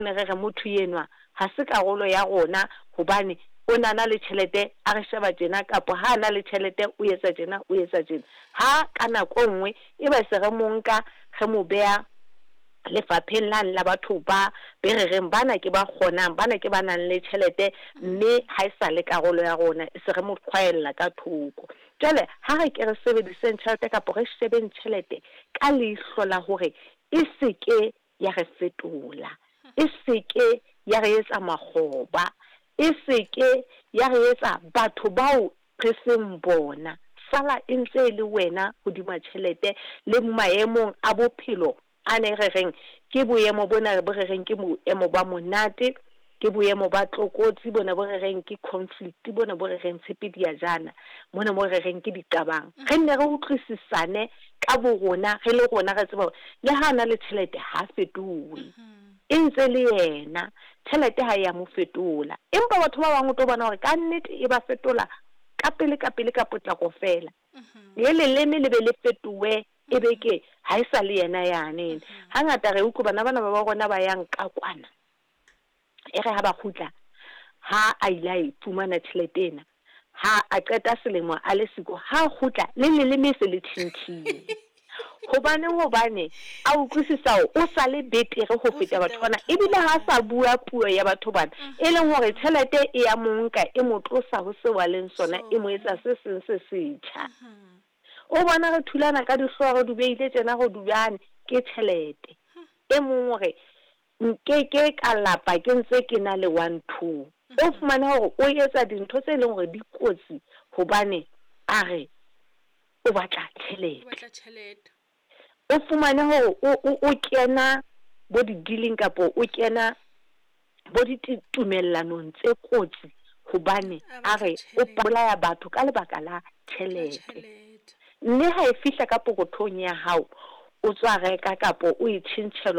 ne re motho yenwa ha se karolo ya rona hobane o nana le tšhelete a re sheba tjena kapo ha na le tšhelete o etsa tjena o etsa tjena ha kana nngwe e ba se re monka ge mo bea lefapheng la batho ba be re reng bana ke ba kgonang bana ke ba nang le tšhelete mme ha e sa le karolo ya rona e se re mo khwaella ka thoko jale ha re ke re sebediseng tšhelete kapo re shebeng tšhelete ka leihlo la hore e seke ya re fetola e seke ya re etsa makgoba e seke ya re etsa batho bao re seng bona sala e ntse le wena hodima tšhelete le maemong a bophelo a ne re reng ke boemo bona re reng ke boemo ba monate ke boemo ba tlokotsi bona bo re reng ke conflict bona bo re reng tshepedia jana mona mo re reng ke ditabang re nne re utlwisisane ka bo rona re le rona re tseba le ha na le tšhelete ha fetole e ntse le yena tšhelete ha ya mo fetola empa batho ba bang o tlo bona hore ka nnete e ba fetola ka pele ka potlako fela le leleme le be le fetoe e beke ha e sa le yena yane hangata re utlwa bana ba rona ba yang ka kwana e re ha ba khutla ha a ile a ifumana tšhelete ena ha a qeta selemo a le siko ha khutla le leleme se le tšhintšhile hobane a utlwisisa o sa le betere ho feta batho bana ebile ha sa bua puo ya batho bana e leng hore tšhelete e ya monka e motlosa ho se wa leng sona e mo etsa se seng se setjha o bona re thulana ka dihlooho du beile tsena go dubane ke tšhelete e mongwe nke ka lapa ke ntse ke na le 1 2 o fumane hore o etsa dintho tse leng hore di kotsi hobane a re o batla tšhelete o fumane hore o kena bo di-dealing kapo o kena bo ditumellanong tse kotsi hobane a re o bolaya batho ka lebaka la tšhelete mme ha e fihla ka pokothong ya hao o tswa reka kapo o e tšhintšhelwa